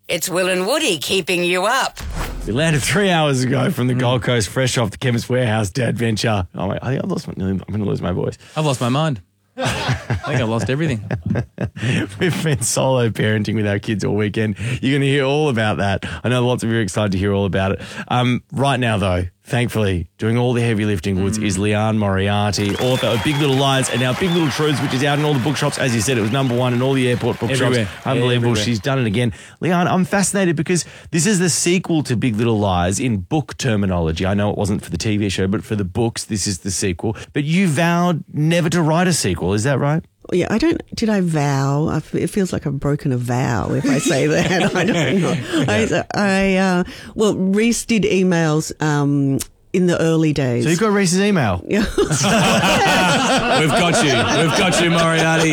It's Will and Woody keeping you up. We landed 3 hours ago from the Gold Coast, fresh off the Chemist Warehouse dad venture. Oh, I think I'm going to lose my voice. I've lost my mind. I think I've lost everything. We've been solo parenting with our kids all weekend. You're going to hear all about that. I know lots of you are excited to hear all about it. Right now, though, thankfully, doing all the heavy lifting, Woods, is Leanne Moriarty, author of Big Little Lies and now Big Little Truths, which is out in all the bookshops. As you said, it was #1 in all the airport bookshops. Unbelievable. Everywhere. She's done it again. Leanne, I'm fascinated because this is the sequel to Big Little Lies in book terminology. I know it wasn't for the TV show, but for the books, this is the sequel. But you vowed never to write a sequel. Is that right? Yeah, did I vow? It feels like I've broken a vow if I say that. I don't know. Well, Reese did emails in the early days. So you got Reese's email? Yeah. We've got you, Moriarty.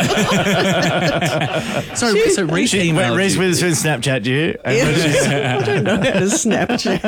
So Reese emailed Wait, Reese Witherspoon Snapchat you? I don't know how to Snapchat.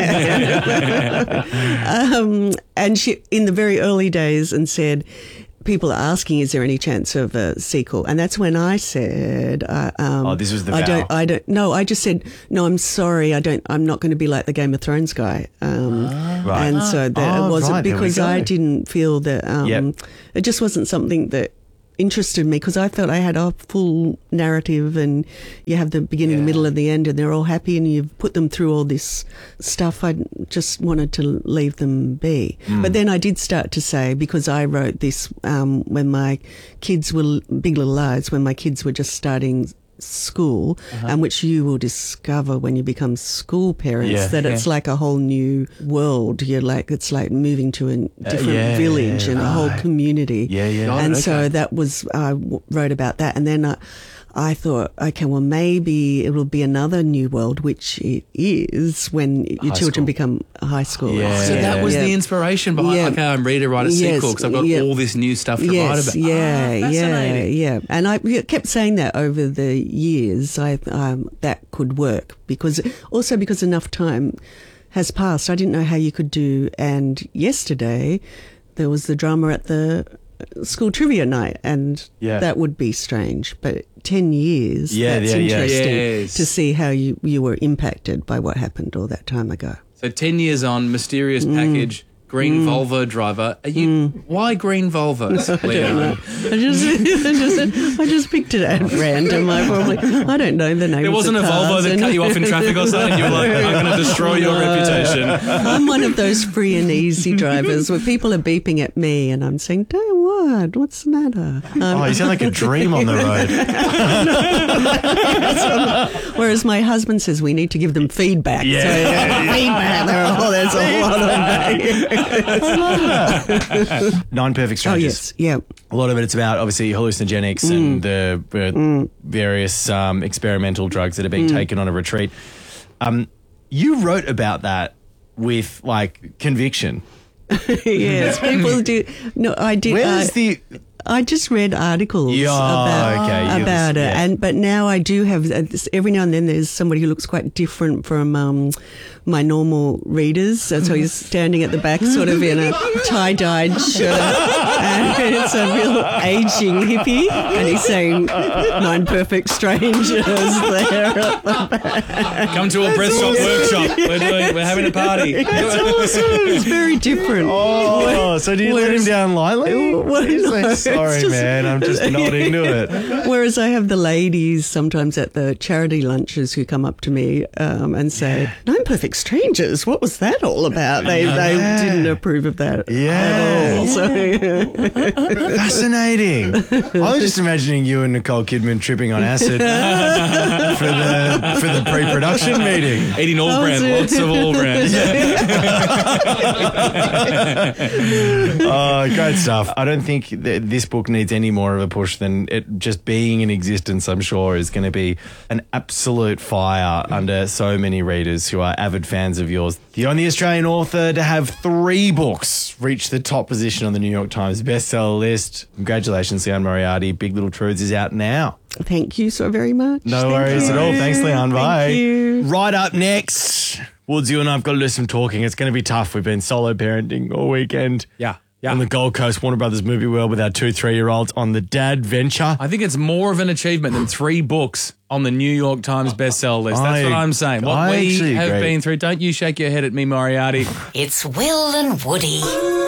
And she, in the very early days, and said, people are asking, is there any chance of a sequel? And that's when I said, this was the vow. I just said, no, I'm sorry. I'm not going to be like the Game of Thrones guy. Right. And so that it wasn't, because I didn't feel that, it just wasn't something that interested me, because I felt I had a full narrative, and you have the beginning, the middle, and the end, and they're all happy, and you've put them through all this stuff. I just wanted to leave them be. But then I did start to say, because I wrote this when my kids were Big Little Lies, when my kids were just starting school, and which you will discover when you become school parents, that it's like a whole new world. It's like moving to a different village and a whole community. And so that was, I wrote about that, and then I thought, okay, well, maybe it will be another new world, which it is when your children become high school. So that was the inspiration behind, okay, I'm ready to write a sequel because I've got all this new stuff to write about. Yeah. And I kept saying that over the years, that could work, because enough time has passed. I didn't know how you could do, and yesterday there was the drama at the school trivia night, and that would be strange, but 10 years, that's interesting to see how you were impacted by what happened all that time ago. So 10 years on, mysterious package, green Volvo driver. Why green Volvos, Leanne? I just picked it at random. I don't know the name. There wasn't a Volvo that cut you off in traffic or something? You were like, I'm going to destroy your reputation. I'm one of those free and easy drivers where people are beeping at me and I'm saying, what's the matter? You sound like a dream on the road. Whereas my husband says we need to give them feedback. Feedback. There's a lot of that. Nine Perfect Strangers. Oh, yes, A lot of it, it's about, obviously, hallucinogenics and the various experimental drugs that are being taken on a retreat. You wrote about that with, conviction. Yes, people do. No, I did. I just read articles about it, but now I do have. Every now and then, there's somebody who looks quite different from my normal readers. So he's standing at the back, sort of in a tie-dyed shirt, and it's a real aging hippie, and he's saying 9 Perfect Strangers there at the back. Come to a breath shop workshop. We're having a party. It's awesome. It's very different. So do you let him down lightly? Sorry, man, I'm just not into it. Whereas I have the ladies sometimes at the charity lunches who come up to me and say, 9 Perfect Strangers, what was that all about? They didn't approve of that at all. So. Fascinating. I was just imagining you and Nicole Kidman tripping on acid for the pre-production meeting. Eating all brand, lots of all brands. Great stuff. I don't think this book needs any more of a push than it just being in existence. I'm sure is going to be an absolute fire under so many readers who are avid fans of yours. The only Australian author to have 3 books reach the top position on the New York Times bestseller list. Congratulations, Leanne Moriarty. Big Little Truths is out now. Thank you so very much. No worries at all. Thanks, Leanne. Bye. Thank you. Right up next, Woods, you and I have got to do some talking. It's going to be tough. We've been solo parenting all weekend. Yeah. on the Gold Coast Warner Brothers Movie World with our 2-3-year-olds on the dad venture. I think it's more of an achievement than 3 books on the New York Times bestseller list. That's what I'm saying. What we have been through. Don't you shake your head at me, Moriarty. It's Will and Woody.